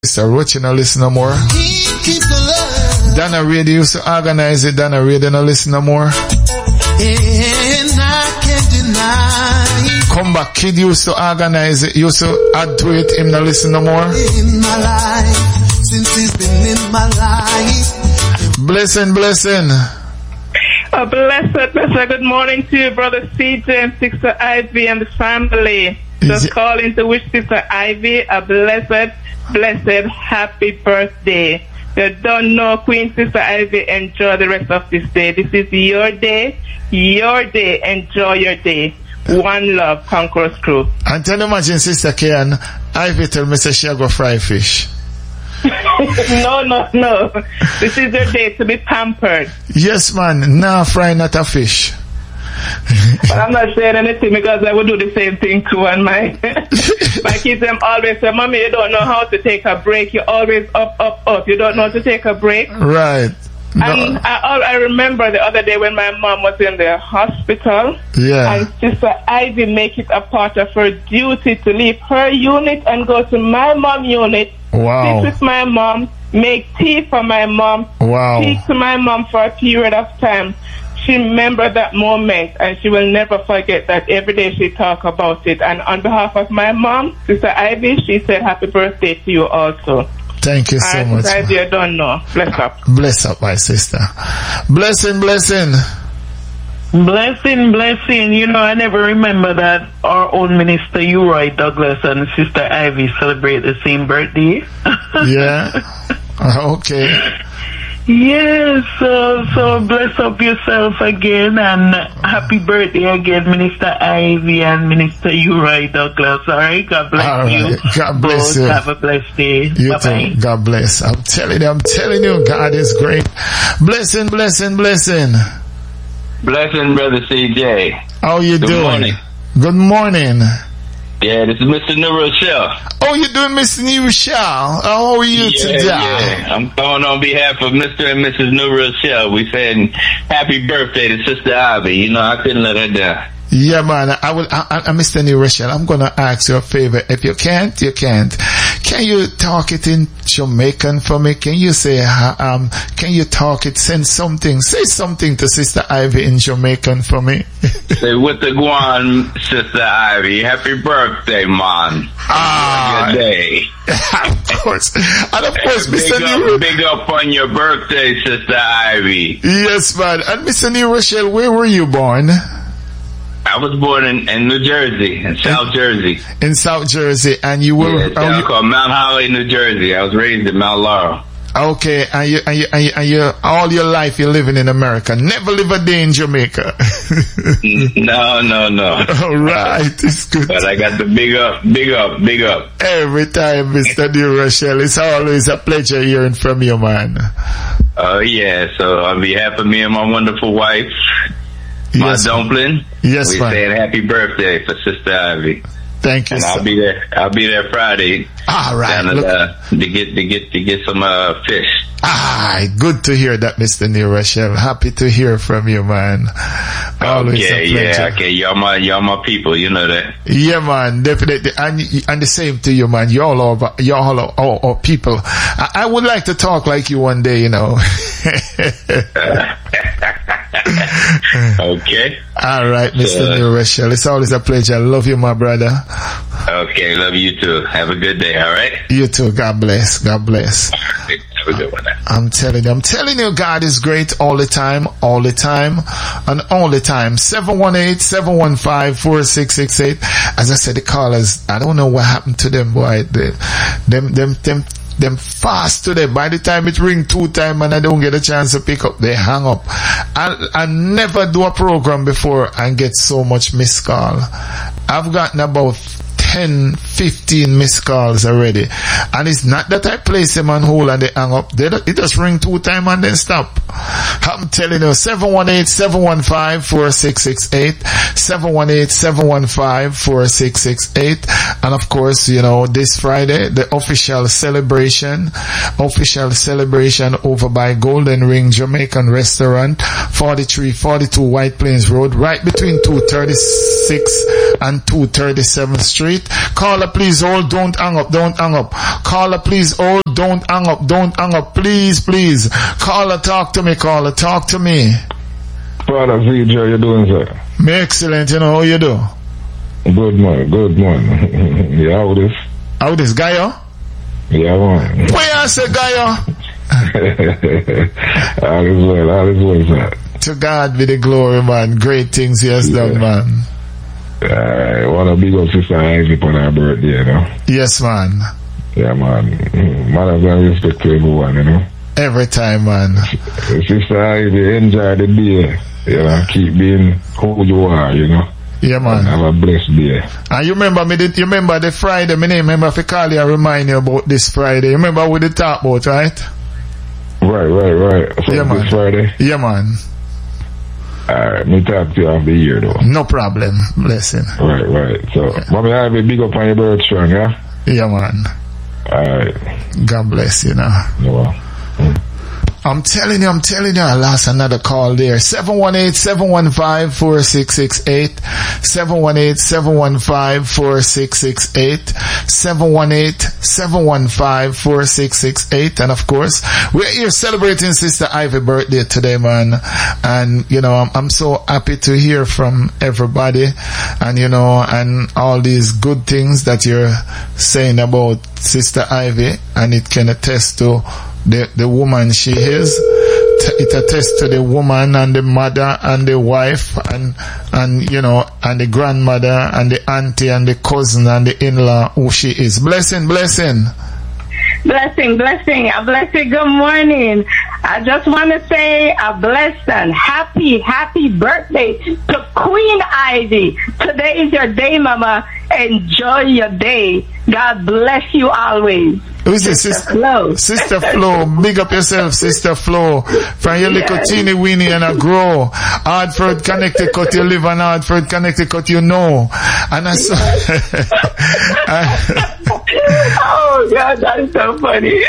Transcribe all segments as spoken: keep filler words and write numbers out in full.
Sister Roach, you don't listen no more. Donna Radio used to organize it. Donna Radio don't listen no more. Come Back Kid used to organize it. Used to add to it. Him not listen no more. In my life, since he's been in my life. Blessing, blessing. A blessed, blessed good morning to you, Brother C J and Sister Ivy and the family. Just it- calling to wish Sister Ivy a blessed, blessed, happy birthday. You don't know, Queen Sister Ivy, enjoy the rest of this day. This is your day, your day. Enjoy your day. One love, Conqueror's Crew. And tell imagine Sister Kian, Ivy tell me say she go fry fish. no, no, no. This is your day to be pampered. Yes, man. Nah, fry not a fish. But I'm not saying anything because I would do the same thing too. And my my kids them always say, "Mommy, you don't know how to take a break. You're always up, up, up. You don't know how to take a break." Right. No. And I, I remember the other day when my mom was in the hospital. Yeah. And Sister Ivy make it a part of her duty to leave her unit and go to my mom unit. Wow. Sit with my mom, make tea for my mom. Wow. Speak to my mom for a period of time. She remembered that moment and she will never forget that. Every day she talk about it. And on behalf of my mom, Sister Ivy, she said happy birthday to you also. Thank you so and much. Sister Ivy, I don't know. Bless up. Bless up, my sister. Blessing, blessing. Blessing, blessing. You know, I never remember that our own minister, Uri Douglas, and Sister Ivy celebrate the same birthday. Yeah. Okay. Yes, so, so bless up yourself again and happy birthday again, Minister Ivy and Minister Uri Douglas. Alright, God bless All right. you. God bless Both you. Have a blessed day. You Bye-bye. too. God bless. I'm telling you, I'm telling you, God is great. Blessing, blessing, blessing. Blessing, Brother C J. How you Good doing? morning. Good morning. Yeah, this is Mister New Rochelle. Oh, you doing, Mister New Rochelle? How are you yeah, today? Yeah. I'm calling on behalf of Mister and Missus New Rochelle. We saying happy birthday to Sister Ivy. You know, I couldn't let her down. Yeah, man. I will. I, I, Mister New Rochelle, I'm gonna ask you a favor. If you can't, you can't. Can you talk it in Jamaican for me? Can you say, um, can you talk it? Send something. Say something to Sister Ivy in Jamaican for me. Say with the guan, Sister Ivy. Happy birthday, man. Ah, Good day. Of course, and of course, Mister Big New. up, big up on your birthday, Sister Ivy. Yes, man. And Mister New Rochelle, where were you born? I was born in, in New Jersey, in South Jersey. In South Jersey, and you were. Yeah, town you, called Mount Holly, New Jersey. I was raised in Mount Laurel. Okay, and you, and you, and you, and you, all your life you're living in America. Never live a day in Jamaica. No, no, no. All right, it's good. But I got the big up, big up, big up. Every time, Mister New Rochelle, it's always a pleasure hearing from you, man. Oh yeah, so on behalf of me and my wonderful wife, my Yes, dumpling, Yes, we man. saying happy birthday for Sister Ivy. Thank you, And sir. I'll be there. I'll be there Friday. All right. Down at, Look, uh, to get to get to get some uh, fish. ah, good to hear that, Mister New Rochelle. Happy to hear from you, man. Always Okay, a pleasure. yeah, okay, y'all my y'all my people, you know that. Yeah, man, definitely, and and the same to you, man. You're all over, you're all all, all, all people. I, I would like to talk like you one day, you know. Okay. All right, Mister Uh, New Rochelle. It's always a pleasure. I love you, my brother. Okay, love you too. Have a good day, all right? You too. God bless. God bless. Have a good one. I'm telling you, I'm telling you, God is great all the time, all the time, and all the time. seven one eight, seven one five, four six six eight. As I said, the callers, I don't know what happened to them, boy. They, them, them, them, them fast today. By the time it ring two times and I don't get a chance to pick up, they hang up. I, I never do a program before and get so much missed call. I've gotten about ten, fifteen missed calls already. And it's not that I place them on hold and they hang up. They don't, it just ring two times and then stop. I'm telling you, seven one eight, seven one five, four six six eight, seven one eight, seven one five, four six six eight. And of course, you know, this Friday, the official celebration, official celebration over by Golden Ring Jamaican Restaurant, forty-three forty-two White Plains Road, right between two thirty-six and two thirty-seventh Street. eight. Caller, please hold. Don't hang up. Don't hang up. Caller, please hold. Don't hang up. Don't hang up. Please, please. Caller, talk to me. Caller, talk to me. Brother V J, how you doing, sir? Me excellent. You know how you do? Good man. Good man. Yeah, how this? How this, Gaio? Yeah, man. Where I say, Gaio? All is well. All is well, sir. To God be the glory, man. Great things he has yeah. done, man. I uh, want to big up Sister Ivy on her birthday, you know. Yes, man. Yeah, man. Man, I've got respect to everyone, you know. Every time, man. Sister Ivy, enjoy the day. You know, keep being who you are, you know. Yeah, man. And have a blessed day. And you remember me, did, you remember the Friday, my name, remember if I call you and remind you about this Friday. You remember what we did talk about, right? Right, right, right. So yeah, man. This Friday? Yeah, man. Alright, me talk to you after the year though. No problem. Blessing. Right, right. So, okay. Mommy, I have a big up on your birth strong, yeah? Yeah, man. Alright. God bless you now. No, well. mm. I'm telling you, I'm telling you, I lost another call there. seven one eight, seven one five, four six six eight. seven one eight, seven one five, four six six eight. seven one eight, seven one five, four six six eight. And of course, we're here celebrating Sister Ivy's birthday today, man. And, you know, I'm, I'm so happy to hear from everybody and, you know, and all these good things that you're saying about Sister Ivy. And it can attest to the the woman she is. It attests to the woman and the mother and the wife and and you know and the grandmother and the auntie and the cousin and the in-law who she is. Blessing, blessing. Blessing, blessing, a blessed good morning. I just want to say a blessed and happy, happy birthday to Queen Ivy. Today is your day, Mama. Enjoy your day. God bless you always. Who's this? Sister Flo. Sister Flo. Big up yourself, Sister Flo. From your little yes. teeny weeny and a grow. Hartford, Connecticut. You live in Hartford, Connecticut, you know. And I saw... Oh, God, that's so funny.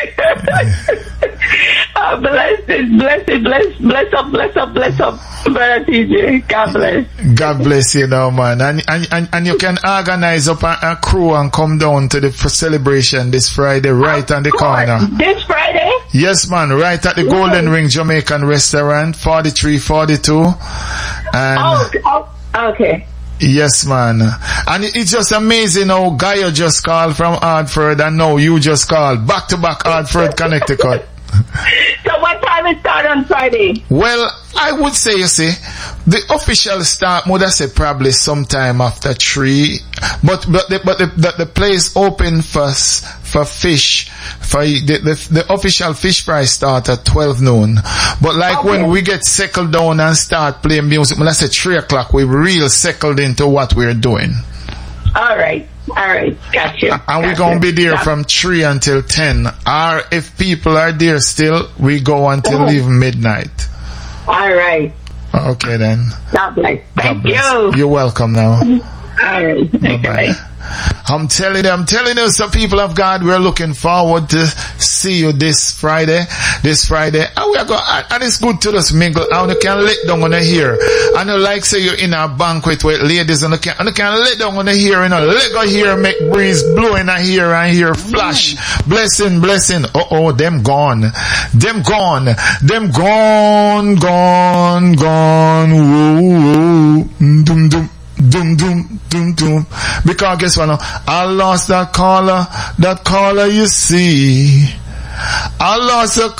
Oh, bless it, bless it, bless, bless up, bless up, bless up, Brother T J. God bless. God bless you now, man. And and and, and you can organize up a, a crew and come down to the celebration this Friday, right on the corner. This Friday? Yes, man, right at the Golden Ring Jamaican Restaurant, forty-three forty-two. And oh, oh, okay. Yes, man. And it's just amazing how Gaio just called from Hartford and now you just called. Back to back Hartford, Connecticut. So what time it start on Friday? Well, I would say, you see, the official start, would I say probably sometime after three. But, but, the, but the, the, the place open for, for fish, for the, the, the official fish fry start at twelve noon. But like okay. when we get settled down and start playing music, well, I say three o'clock, we real settled into what we're doing. All right. All right. Gotcha. And we're going to be there from three until ten. Or if people are there still, we go until oh. even midnight. All right. Okay then. God bless. Thank God bless. you. You're welcome now. All right. Bye-bye. I'm telling you, I'm telling you, some people of God, we're looking forward to see you this Friday, this Friday, and we are going, and it's good to just mingle, and you can let down on the hair, and you like say you're in a banquet with ladies, and you can, and you can let down on the hair, you know, let go here, make breeze, blow in the hair, and here, flash, blessing, blessing, uh-oh, them gone, them gone, them gone, gone, gone, whoa, whoa, dum, dum. Doom, doom, doom, doom. Because guess what now? I lost that caller, that caller you see. I lost a